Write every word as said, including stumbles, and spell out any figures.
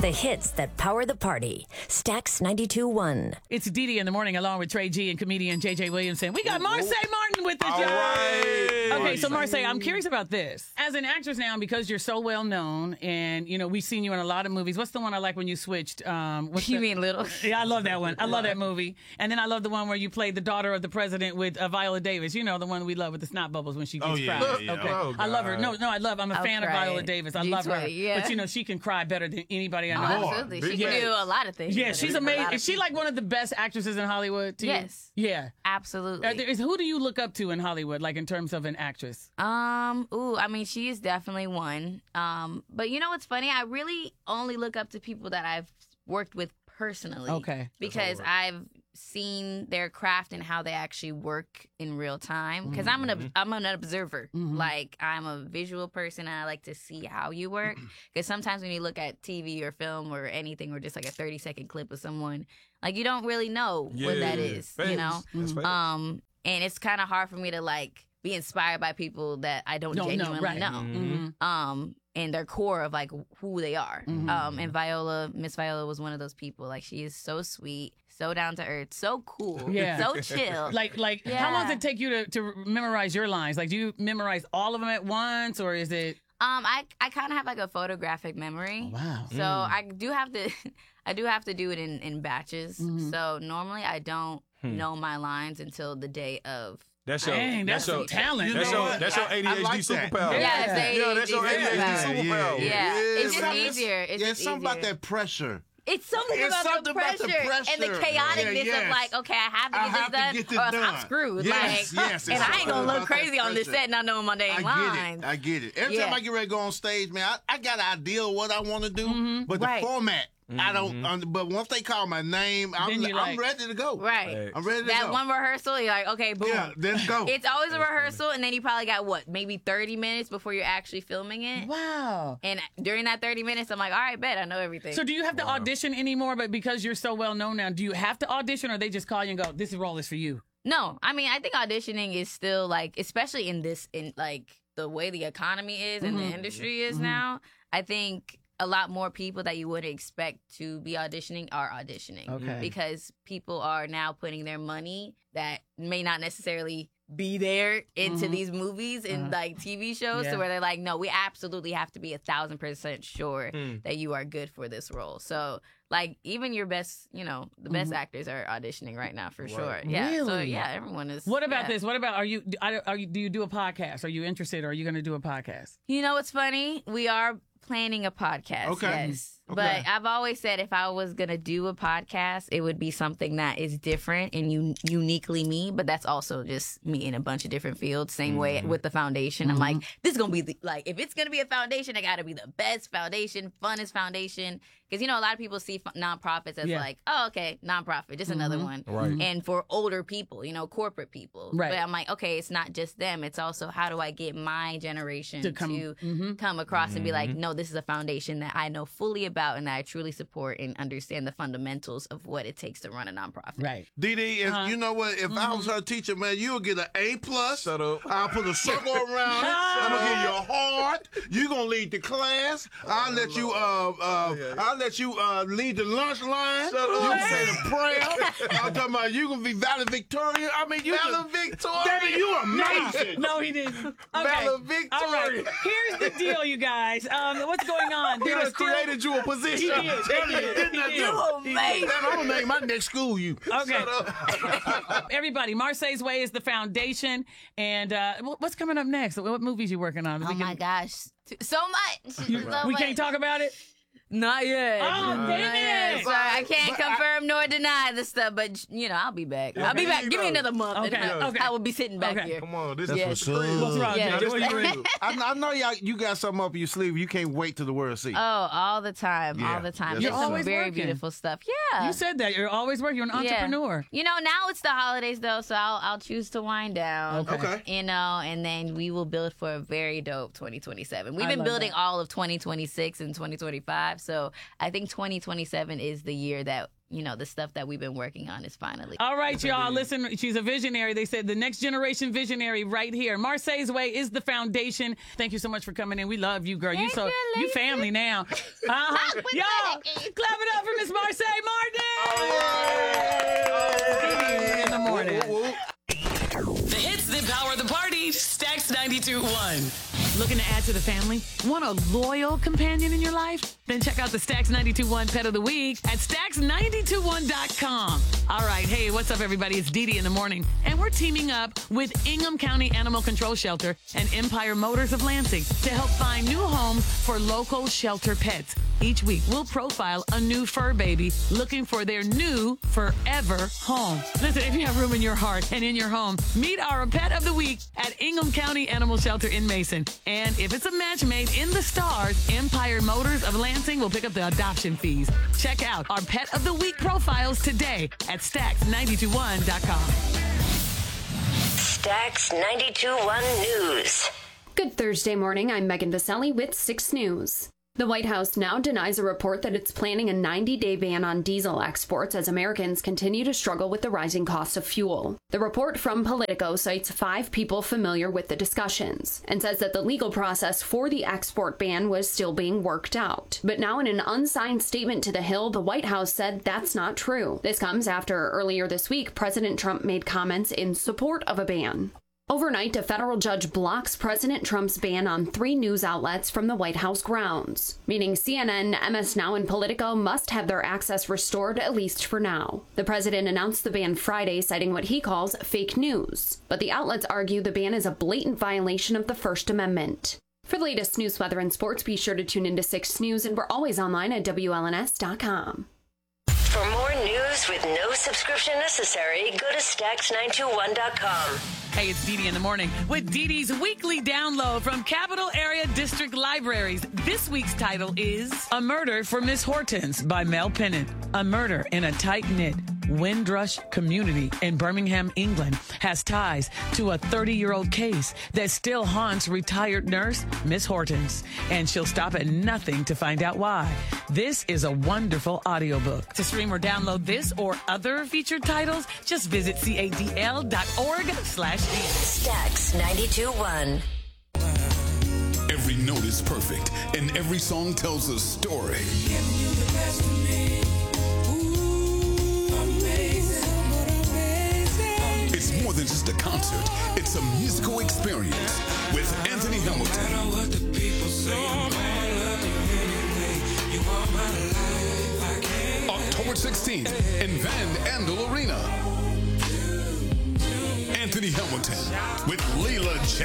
The hits that power the party. Stax ninety-two point one. It's Dee Dee in the morning along with Trey G and comedian J J Williamson. We got Marsai Martin with us, All y'all. right. Okay, so Marsai, I'm curious about this. As an actress now, because you're so well known and, you know, we've seen you in a lot of movies. What's the one I like when you switched? Um, what's You the- mean Little? Yeah, I love that one. I love that movie. And then I love the one where you played the daughter of the president with uh, Viola Davis. You know, the one we love with the snot bubbles when she gets Oh, yeah, cried. yeah, yeah. Okay. Oh, I love her. God. No, no, I love I'm a I'll fan cry. of Viola Davis. I G love her. twenty, yeah. But, you know, she can cry better than anybody I Oh, know. absolutely. Big She can fan. do a lot of things. Yeah, She she's can do a lot amazing. of Is she things. like one of the best actresses in Hollywood to you? Yes. Yeah. Absolutely. Are there- is- who do you look up to in Hollywood, like in terms of an actress? Um, ooh, I mean, she is definitely one. Um, but you know what's funny? I really only look up to people that I've worked with personally. Okay. Because I've seen their craft and how they actually work in real time. Because I'm an ob- I'm an observer. Like I'm a visual person, and I like to see how you work. Because sometimes when you look at T V or film or anything, or just like a thirty second clip of someone, like you don't really know what that Yeah. is. Facts. You know. That's facts. Um, and it's kind of hard for me to like be inspired by people that I don't, Don't know, genuinely right. know. Mhm. Um, and their core of like who they are. Mhm. Um, and Viola, Miss Viola was one of those people. Like she is so sweet, so down to earth, so cool, Yeah. so chill. Like, like, how long does Yeah. it take you to, to memorize your lines? Like, do you memorize all of them at once, or is it? Um, I I kind of have like a photographic memory. Wow. So I do have to, I do have to do it in in batches. Mhm. So normally I don't know my lines until the day of. That's your, Dang, that's your, some talent. That's You know your, what? that's your I- A D H D I like that. superpower. Yeah, it's the Yeah, that's your A D H D superpower. superpower. Yeah, it's just Something- easier. It's yeah, just something about easier. that pressure. It's something, It's about, something the about the pressure and the pressure. chaoticness Yeah, of yes. like, okay, I have to I get this have to done, get this or else done. I'm screwed. Yes, like, yes, and it's I ain't something gonna look about that crazy on this pressure. set not knowing my dang I lines. get it. I get it. Every Yeah. time I get ready to go on stage, man, I, I got an idea of what I want to do, Mhm. but Right. the format, I don't. Um, but once they call my name, I'm, Then you're I'm like- ready to go. Right. Right. I'm ready to That go. one rehearsal, you're like, okay, boom. Yeah, let's go. It's always a rehearsal, and then you probably got what, maybe thirty minutes before you're actually filming it. Wow. And during that thirty minutes, I'm like, all right, bet I know everything. So, do you have to audition anymore? But because you're so well known now, do you have to audition, or they just call you and go, "This role is for you"? No, I mean, I think auditioning is still like, especially in this, in like the way the economy is and Mhm. the industry is Mhm. now, I think a lot more people that you would expect to be auditioning are auditioning. Okay. Because people are now putting their money that may not necessarily be there into Mhm. these movies and Uh-huh. like T V shows, Yeah. to where they're like, no, we absolutely have to be a thousand percent sure Mm. that you are good for this role. So like even your best, you know, the best actors are auditioning right now for sure. Right. Yeah. So Really? yeah, everyone is. What about yeah. this? What about are you? Are are you? Do you do a podcast? Are you interested? Or are you going to do a podcast? You know what's funny? We are planning a podcast. Okay. Yes. Okay. But I've always said if I was going to do a podcast, it would be something that is different and un- uniquely me, but that's also just me in a bunch of different fields. Same way with the foundation. I'm like, this is going to be the, like, if it's going to be a foundation, it got to be the best foundation, funnest foundation. Because, you know, a lot of people see f- nonprofits as Yeah. like, oh, okay, nonprofit, just another one. Right. And for older people, you know, corporate people. Right. But I'm like, okay, it's not just them. It's also how do I get my generation To to come- come, Mhm. come across and be like, no, this is a foundation that I know fully about and that I truly support and understand the fundamentals of what it takes to run a nonprofit. Right. D D, if, Uh-huh. you know what? If I was her teacher, man, you'll get an A plus. Shut up. I'll put a circle around it. I'm gonna give you a heart. You gonna lead the class. I'll let you. Uh, uh, I'll let you uh, lead the lunch line. Shut You up. can say the prayer. I'm talking about you gonna be valedictorian. I mean, you Valedictorian? Baby, you amazing. No, he didn't. Okay. Valedictorian. All right. Here's the deal, you guys. Um, what's going on? He There are done still- created you a He position. did. He did. He did. You He did. amazing. Man, I'm gonna name my next school you. Okay. Everybody, Marseille's Way is the foundation. And uh, wh- what's coming up next? What movies you working on? Oh We my can- gosh. So much. So We much. can't talk about it? Not yet. Oh, Not damn yet. it. Sorry, I can't But I- confirm nor deny the stuff, but you know, I'll be back. I'll be there back. you Give me go. another month. Okay, and I, okay. I will be sitting back Okay. here. Come on, this That's is what's the up. crib. What's wrong, Yeah, Jay? just- What you ready? I, I know y'all. You got something up your sleeve. You can't wait till the world see. Oh, all the time, Yeah. all the time. That's There's what's some up. very Working. beautiful stuff. Yeah. You said that. You're always working. You're an Yeah. entrepreneur. You know, now it's the holidays though, so I'll I'll choose to wind down. Okay. Okay. You know, and then we will build for a very dope twenty twenty-seven. We've I been love building that. all of twenty twenty-six and twenty twenty-five, so I think twenty twenty-seven is the year that you know, the stuff that we've been working on is finally. All right, y'all. Listen, she's a visionary. They said the next generation visionary right here. Marseille's Way is the foundation. Thank you so much for coming in. We love you, girl. You Thank so you, you ladies. family now. Uh-huh. Y'all, clap it up for Miss Marseille Martin. In the morning. The hits that power the party. Stacks ninety-two point one. Looking to add to the family? Want a loyal companion in your life? Then check out the Stacks ninety-two point one Pet of the Week at stacks nine two one dot com. All right, hey, what's up, everybody? It's Dee Dee in the morning, and we're teaming up with Ingham County Animal Control Shelter and Empire Motors of Lansing to help find new homes for local shelter pets. Each week, we'll profile a new fur baby looking for their new forever home. Listen, if you have room in your heart and in your home, meet our Pet of the Week at Ingham County Animal Shelter in Mason. And if it's a match made in the stars, Empire Motors of Lansing will pick up the adoption fees. Check out our Pet of the Week profiles today at stacks nine two one dot com. Stacks ninety-two point one News. Good Thursday morning. I'm Megan Vaselli with six News. The White House now denies a report that it's planning a ninety-day ban on diesel exports as Americans continue to struggle with the rising cost of fuel. The report from Politico cites five people familiar with the discussions and says that the legal process for the export ban was still being worked out. But now in an unsigned statement to The Hill, the White House said that's not true. This comes after earlier this week, President Trump made comments in support of a ban. Overnight, a federal judge blocks President Trump's ban on three news outlets from the White House grounds, meaning C N N, M S Now, and Politico must have their access restored, at least for now. The president announced the ban Friday, citing what he calls fake news, but the outlets argue the ban is a blatant violation of the First Amendment. For the latest news, weather, and sports, be sure to tune into six News, and we're always online at W L N S dot com. For more news with no subscription necessary, go to stacks nine two one dot com. Hey, it's Dee Dee in the morning with Dee Dee's weekly download from Capital Area District Libraries. This week's title is A Murder for Miss Hortense by Mel Pennant. A murder in a tight-knit Windrush community in Birmingham, England, has ties to a thirty-year-old case that still haunts retired nurse Miss Hortense, and she'll stop at nothing to find out why. This is a wonderful audiobook. To stream or download this or other featured titles, just visit cadl.org slash Stacks ninety-two point one. Every note is perfect, and every song tells a story. It's more than just a concert. It's a musical experience with Anthony Hamilton. October sixteenth in Van Andel Arena. Anthony Hamilton with Leela